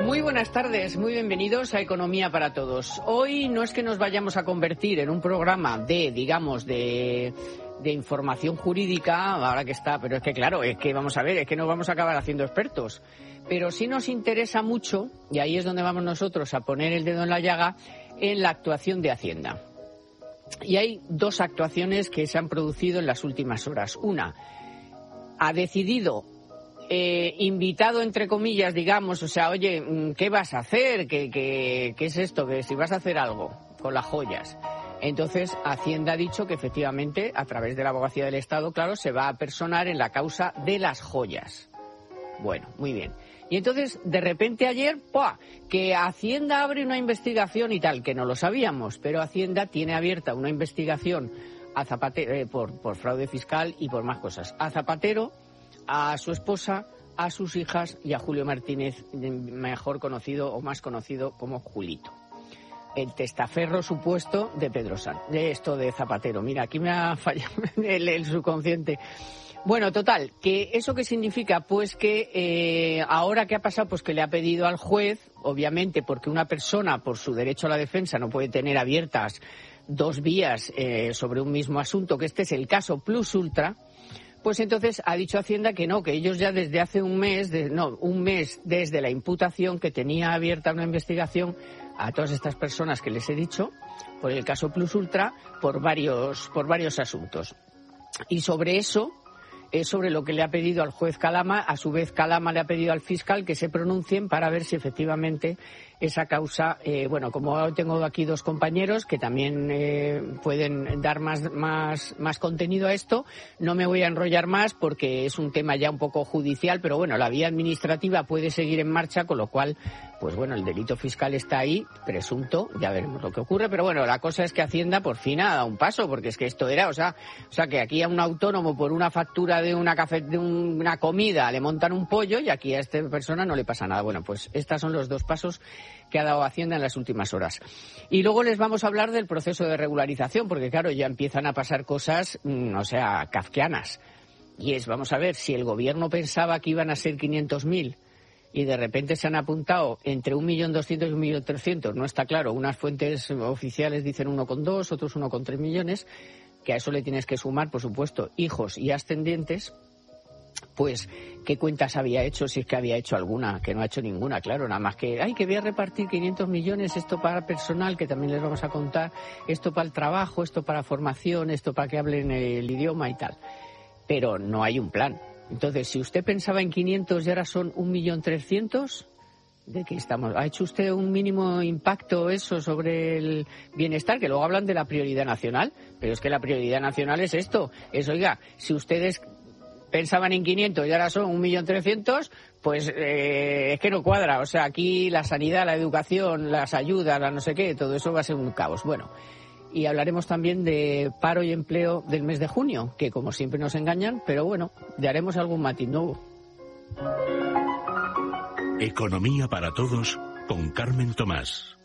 Muy buenas tardes, muy bienvenidos a Economía para Todos. Hoy no es que nos vayamos a convertir en un programa de información jurídica, ahora que está, pero es que claro, es que vamos a ver, es que no vamos a acabar haciendo expertos. Pero sí nos interesa mucho, y ahí es donde vamos nosotros a poner el dedo en la llaga, en la actuación de Hacienda. Y hay dos actuaciones que se han producido en las últimas horas. Una, ha decidido, invitado entre comillas, digamos, o sea, oye, ¿qué vas a hacer? ¿Qué es esto? Que si vas a hacer algo con las joyas. Entonces, Hacienda ha dicho que efectivamente, a través de la Abogacía del Estado, claro, se va a personar en la causa de las joyas. Bueno, muy bien. Y entonces, de repente ayer, ¡pua!, que Hacienda abre una investigación y tal, que no lo sabíamos, pero Hacienda tiene abierta una investigación a Zapatero, por fraude fiscal y por más cosas. A Zapatero, a su esposa, a sus hijas y a Julio Martínez, mejor conocido o más conocido como Julito. El testaferro supuesto de Pedro Sánchez, de Zapatero. Mira, aquí me ha fallado el subconsciente. Bueno, total, que ¿eso qué significa? Pues que ahora ¿qué ha pasado? Pues que le ha pedido al juez, obviamente, porque una persona, por su derecho a la defensa, no puede tener abiertas dos vías sobre un mismo asunto, que este es el caso Plus Ultra, pues entonces ha dicho Hacienda que no, que ellos ya desde hace un mes desde la imputación, que tenía abierta una investigación a todas estas personas que les he dicho, por el caso Plus Ultra, por varios asuntos. Y sobre eso es sobre lo que le ha pedido al juez Calama. A su vez, Calama le ha pedido al fiscal que se pronuncien para ver si efectivamente esa causa, como tengo aquí dos compañeros que también pueden dar más contenido a esto, no me voy a enrollar más porque es un tema ya un poco judicial, pero bueno, la vía administrativa puede seguir en marcha, con lo cual, pues bueno, el delito fiscal está ahí, presunto, ya veremos lo que ocurre, pero bueno, la cosa es que Hacienda por fin ha dado un paso, porque es que esto era, o sea que aquí a un autónomo por una factura de una comida le montan un pollo y aquí a esta persona no le pasa nada. Bueno, pues estos son los dos pasos que ha dado Hacienda en las últimas horas. Y luego les vamos a hablar del proceso de regularización, porque claro, ya empiezan a pasar cosas, kafkianas. Y vamos a ver, si el gobierno pensaba que iban a ser 500.000 y de repente se han apuntado entre 1.200.000 y 1.300.000, no está claro, unas fuentes oficiales dicen 1,2, otros 1,3 millones, que a eso le tienes que sumar, por supuesto, hijos y ascendientes. Pues, ¿qué cuentas había hecho? Si es que había hecho alguna, que no ha hecho ninguna, claro, nada más que voy a repartir 500 millones, esto para personal, que también les vamos a contar, esto para el trabajo, esto para formación, esto para que hablen el idioma y tal. Pero no hay un plan. Entonces, si usted pensaba en 500 y ahora son 1.300.000, ¿de qué estamos? ¿Ha hecho usted un mínimo impacto eso sobre el bienestar? Que luego hablan de la prioridad nacional, pero es que la prioridad nacional es esto, oiga, si ustedes pensaban en 500 y ahora son 1.300.000, pues es que no cuadra. O sea, aquí la sanidad, la educación, las ayudas, la no sé qué, todo eso va a ser un caos. Bueno, y hablaremos también de paro y empleo del mes de junio, que como siempre nos engañan, pero bueno, le haremos algún matiz nuevo. Economía para Todos con Carmen Tomás.